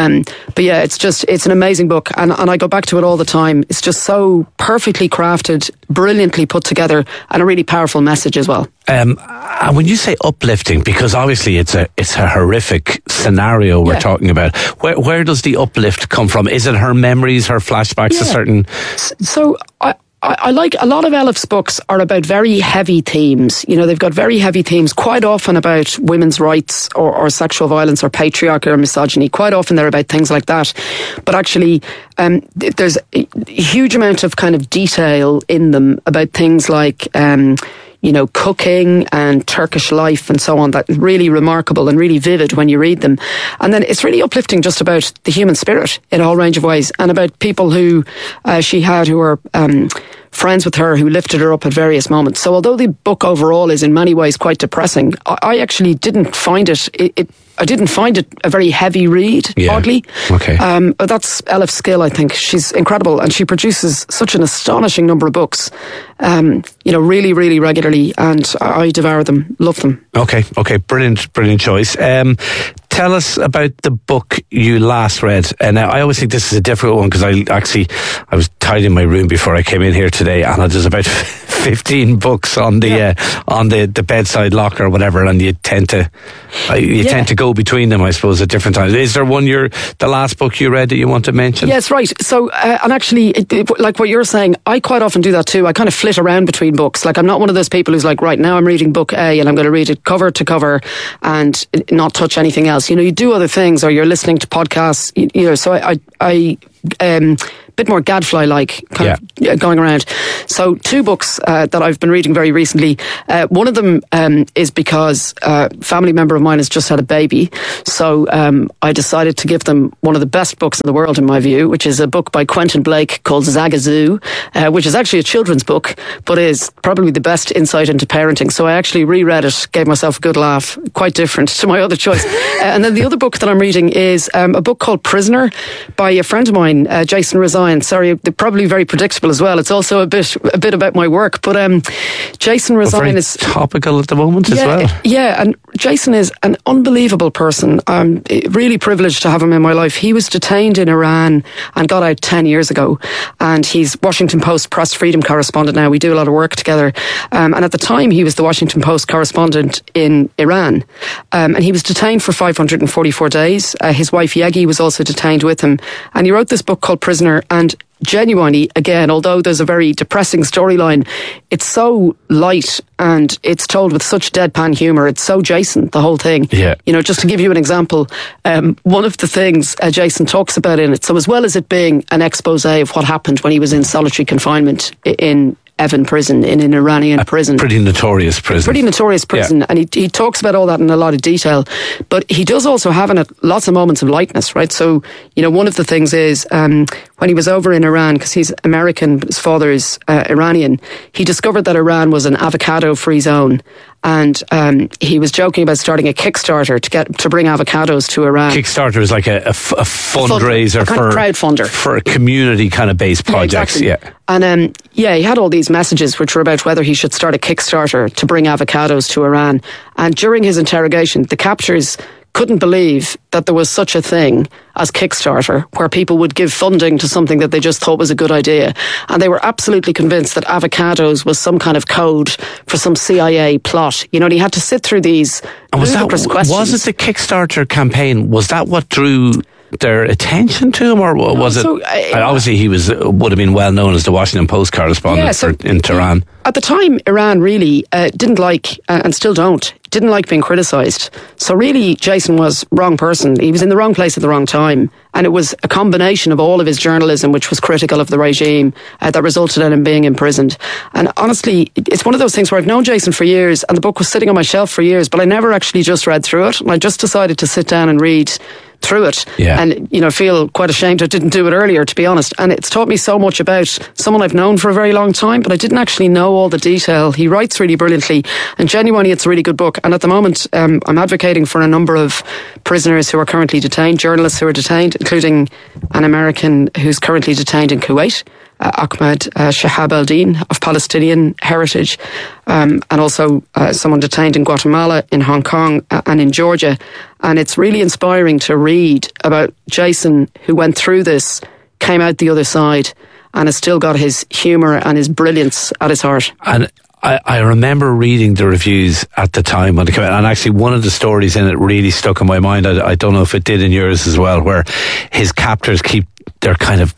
But yeah, it's an amazing book, and I go back to it all the time. It's just so perfectly crafted, brilliantly put together, and a really powerful message as well. And when you say uplifting, because obviously it's a horrific scenario we're talking about, where does the uplift come from? Is it her memories, her flashbacks, a certain... So I like a lot of Elif's books are about very heavy themes. They've got very heavy themes, quite often about women's rights or sexual violence or patriarchy or misogyny. Quite often they're about things like that. But actually, there's a huge amount of kind of detail in them about things like... cooking and Turkish life and so on, that really remarkable and really vivid when you read them. And then it's really uplifting just about the human spirit in a whole range of ways, and about people who she had who were friends with her, who lifted her up at various moments. So although the book overall is in many ways quite depressing, I actually didn't find it a very heavy read, oddly. Okay. But that's Elif Skill, I think. She's incredible, and she produces such an astonishing number of books, really, really regularly, and I devour them, love them. Okay, brilliant choice. Tell us about the book you last read. And I always think this is a difficult one, because I was tidying my room before I came in here today, and there's about 15 books on the bedside locker or whatever, and you tend to go between them, I suppose, at different times. Is there one the last book you read that you want to mention? Yes, right. So, and actually, like what you're saying, I quite often do that too. I kind of flit around between books. Like, I'm not one of those people who's like, right now I'm reading book A and I'm going to read it cover to cover and not touch anything else. You do other things, or you're listening to podcasts. So I bit more gadfly-like kind of going around. So 2 books that I've been reading very recently. One of them is because a family member of mine has just had a baby. So I decided to give them one of the best books in the world, in my view, which is a book by Quentin Blake called Zagazoo, which is actually a children's book, but is probably the best insight into parenting. So I actually reread it, gave myself a good laugh, quite different to my other choice. And then the other book that I'm reading is a book called Prisoner by a friend of mine, Jason Rezaian. Sorry, they're probably very predictable as well. It's also a bit about my work, but Jason Rezaian is topical at the moment as well. Yeah, and Jason is an unbelievable person. I'm really privileged to have him in my life. He was detained in Iran and got out 10 years ago, and he's Washington Post press freedom correspondent now. We do a lot of work together, and at the time he was the Washington Post correspondent in Iran, and he was detained for 544 days. His wife Yegi was also detained with him, and he wrote this book called Prisoner. And genuinely, again, although there's a very depressing storyline, it's so light and it's told with such deadpan humour. It's so Jason, the whole thing. Yeah. Just to give you an example, one of the things Jason talks about in it, so as well as it being an expose of what happened when he was in solitary confinement in Evin prison, in an Iranian prison. Pretty notorious prison. Yeah. And he talks about all that in a lot of detail. But he does also have in it lots of moments of lightness, right? So, one of the things is when he was over in Iran, because he's American, his father is Iranian, he discovered that Iran was an avocado-free zone. And he was joking about starting a Kickstarter to bring avocados to Iran. Kickstarter is like a fundraiser for crowdfunder for a community kind of based projects. Yeah, exactly. And he had all these messages which were about whether he should start a Kickstarter to bring avocados to Iran. And during his interrogation, the captors couldn't believe that there was such a thing as Kickstarter, where people would give funding to something that they just thought was a good idea. And they were absolutely convinced that avocados was some kind of code for some CIA plot. And he had to sit through these ludicrous questions. Was it the Kickstarter campaign? Was that what drew their attention to him, or was it? Obviously, he would have been well known as the Washington Post correspondent in Tehran. At the time, Iran really didn't like, and still didn't like being criticised. So really, Jason was wrong person. He was in the wrong place at the wrong time. And it was a combination of all of his journalism, which was critical of the regime, that resulted in him being imprisoned. And honestly, it's one of those things where I've known Jason for years, and the book was sitting on my shelf for years, but I never actually just read through it. And I just decided to sit down and read through it, and feel quite ashamed I didn't do it earlier, to be honest. And it's taught me so much about someone I've known for a very long time, but I didn't actually know all the detail. He writes really brilliantly, and genuinely it's a really good book. And at the moment I'm advocating for a number of prisoners who are currently detained, journalists who are detained, including an American who's currently detained in Kuwait, Ahmed Shahab al-Din, of Palestinian heritage, and also someone detained in Guatemala, in Hong Kong, and in Georgia. And it's really inspiring to read about Jason, who went through this, came out the other side, and has still got his humour and his brilliance at his heart. And I remember reading the reviews at the time when it came out, and actually one of the stories in it really stuck in my mind. I don't know if it did in yours as well, where his captors keep their kind of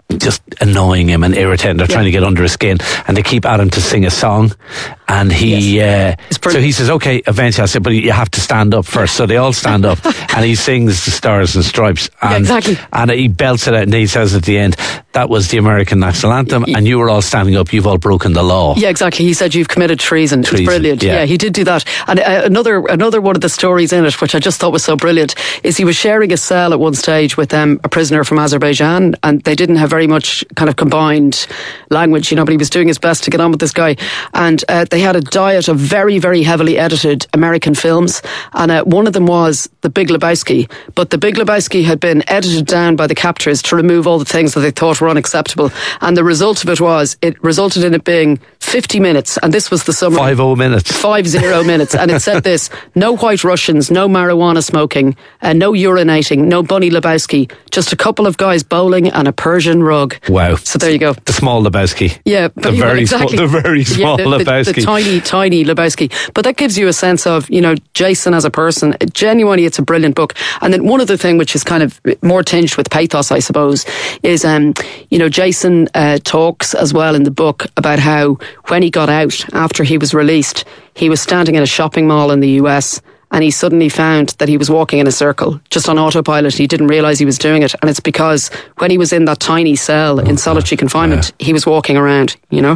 just annoying him and irritating. They're trying to get under his skin, and they keep at him to sing a song. And he, so he says, okay, eventually I said, but you have to stand up first. So they all stand up, and he sings the Stars and Stripes. And, and he belts it out, and he says at the end, that was the American national anthem, and you were all standing up, you've all broken the law. Yeah, exactly. He said, you've committed treason. It's brilliant. Yeah, he did do that. And another one of the stories in it, which I just thought was so brilliant, is he was sharing a cell at one stage with a prisoner from Azerbaijan, and they didn't have very much kind of combined language, but he was doing his best to get on with this guy. And they had a diet of very, very heavily edited American films, and one of them was The Big Lebowski. But The Big Lebowski had been edited down by the captors to remove all the things that they thought were unacceptable. And the result of it resulted in it being 50 minutes, and this was the summary. 50 minutes. 50 minutes. And it said this: no white Russians, no marijuana smoking, no urinating, no Bunny Lebowski, just a couple of guys bowling and a Persian rug. Wow. So there you go. The small Lebowski. Yeah. The very small Lebowski. The tiny Lebowski. But that gives you a sense of, Jason as a person. Genuinely, it's a brilliant book. And then one other thing, which is kind of more tinged with pathos, I suppose, is, Jason talks as well in the book about how when he got out after he was released, he was standing in a shopping mall in the US, and he suddenly found that he was walking in a circle, just on autopilot. He didn't realise he was doing it. And it's because when he was in that tiny cell in solitary confinement, he was walking around,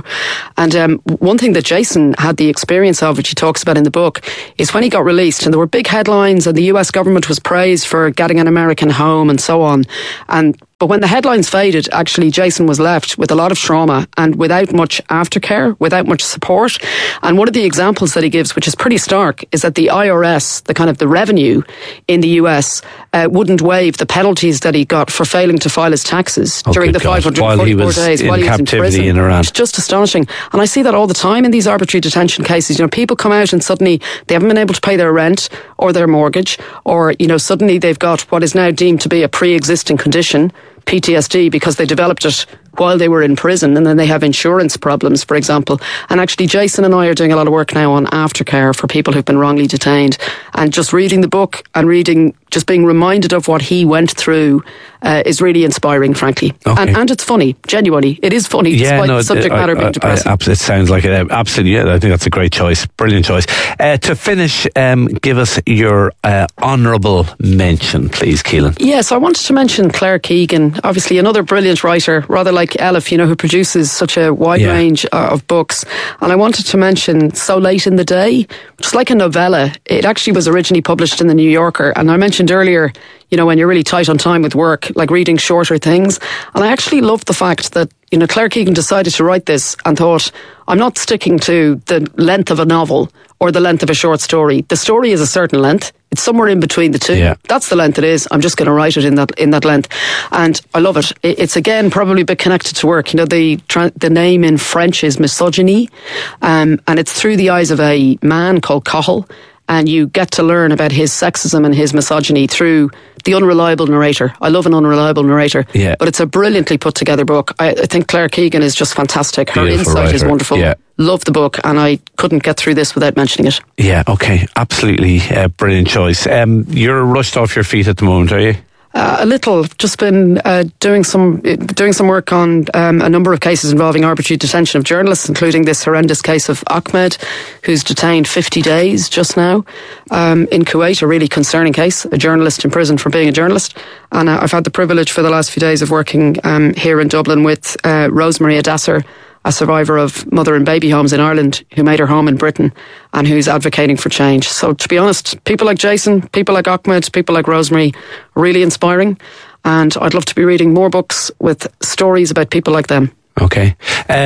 And one thing that Jason had the experience of, which he talks about in the book, is when he got released, and there were big headlines, and the US government was praised for getting an American home and so on. But when the headlines faded, actually, Jason was left with a lot of trauma and without much aftercare, without much support. And one of the examples that he gives, which is pretty stark, is that the IRS, the revenue in the US, wouldn't waive the penalties that he got for failing to file his taxes during the 544 days while he was in prison. In Iran. It's just astonishing. And I see that all the time in these arbitrary detention cases. People come out and suddenly they haven't been able to pay their rent or their mortgage, or, suddenly they've got what is now deemed to be a pre-existing condition, PTSD, because they developed it while they were in prison, and then they have insurance problems, for example. And actually, Jason and I are doing a lot of work now on aftercare for people who've been wrongly detained. And just reading the book and just being reminded of what he went through is really inspiring, frankly. Okay. And it's funny, genuinely. It is funny, despite the subject matter being depressing. It sounds like it. Absolutely, yeah, I think that's a great choice. Brilliant choice. To finish, give us your honourable mention, please, Keelan. Yes, I wanted to mention Claire Keegan, obviously another brilliant writer, rather like Elif, who produces such a wide range of books. And I wanted to mention So Late in the Day, which is like a novella. It actually was originally published in the New Yorker. And I mentioned earlier, when you're really tight on time with work, like reading shorter things. And I actually loved the fact that, Claire Keegan decided to write this and thought, I'm not sticking to the length of a novel or the length of a short story. The story is a certain length. It's somewhere in between the two. Yeah. That's the length it is. I'm just going to write it in that length. And I love it. It's again probably a bit connected to work. The name in French is Misogyny. And it's through the eyes of a man called Cahill. And you get to learn about his sexism and his misogyny through the unreliable narrator. I love an unreliable narrator. Yeah. But it's a brilliantly put together book. I think Claire Keegan is just fantastic. Her insight is wonderful. Yeah. Love the book, and I couldn't get through this without mentioning it. Yeah, okay. Absolutely brilliant choice. You're rushed off your feet at the moment, are you? A little. Just been doing some work on a number of cases involving arbitrary detention of journalists, including this horrendous case of Ahmed, who's detained 50 days just now in Kuwait. A really concerning case. A journalist in prison for being a journalist. And I've had the privilege for the last few days of working here in Dublin with Rosemary Adasser, a survivor of mother and baby homes in Ireland, who made her home in Britain and who's advocating for change. So to be honest, people like Jason, people like Ahmed, people like Rosemary, really inspiring. And I'd love to be reading more books with stories about people like them. Okay.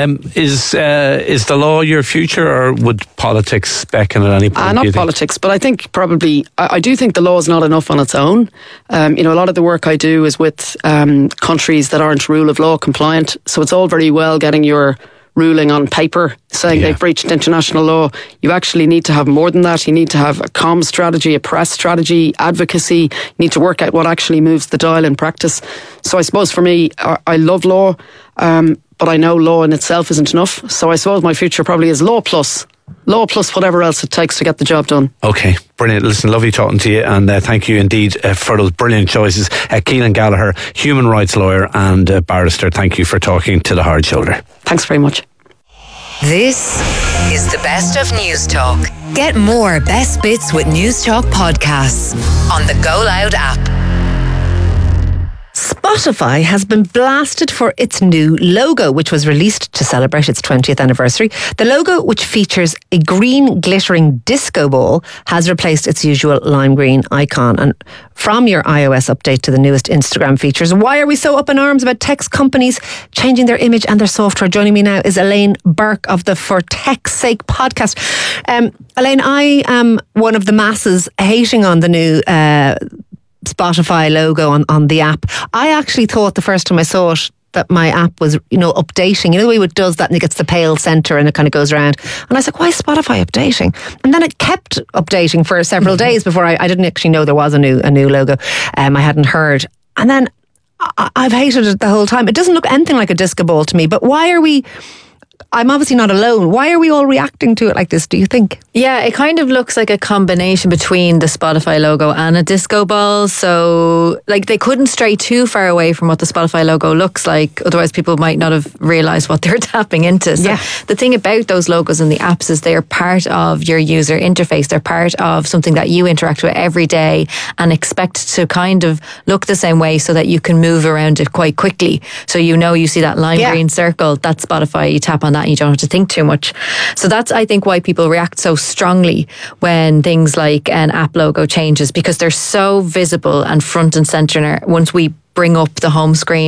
Is the law your future, or would politics beckon at any point? Not politics, but I think probably, I do think the law is not enough on its own. A lot of the work I do is with countries that aren't rule of law compliant. So it's all very well getting your ruling on paper saying they've breached international law. You actually need to have more than that. You need to have a comms strategy, a press strategy, advocacy. You need to work out what actually moves the dial in practice. So I suppose for me, I love law, but I know law in itself isn't enough. So I suppose my future probably is law plus. Law plus whatever else it takes to get the job done. Okay, brilliant. Listen, lovely talking to you, and thank you indeed for those brilliant choices. Keelan Gallagher, human rights lawyer and barrister, thank you for talking to The Hard Shoulder. Thanks very much. This is the best of News Talk. Get more best bits with News Talk podcasts on the Go Loud app. Spotify has been blasted for its new logo, which was released to celebrate its 20th anniversary. The logo, which features a green glittering disco ball, has replaced its usual lime green icon. And from your iOS update to the newest Instagram features, why are we so up in arms about tech companies changing their image and their software? Joining me now is Elaine Burke of the For Tech's Sake podcast. Elaine, I am one of the masses hating on the new Spotify logo on the app. I actually thought the first time I saw it that my app was, updating. You know the way it does that and it gets the pale centre and it kind of goes around. And I was like, why is Spotify updating? And then it kept updating for several days before I didn't actually know there was a new logo. I hadn't heard. And then I've hated it the whole time. It doesn't look anything like a disco ball to me, but why are we... I'm obviously not alone. Why are we all reacting to it like this, do you think? Yeah, it kind of looks like a combination between the Spotify logo and a disco ball. So, they couldn't stray too far away from what the Spotify logo looks like. Otherwise, people might not have realised what they're tapping into. So, the thing about those logos in the apps is they're part of your user interface. They're part of something that you interact with every day and expect to kind of look the same way so that you can move around it quite quickly. So, you see that lime green circle, that's Spotify. You tap on that and you don't have to think too much. So that's, I think, why people react so strongly when things like an app logo changes, because they're so visible and front and centre once we bring up the home screen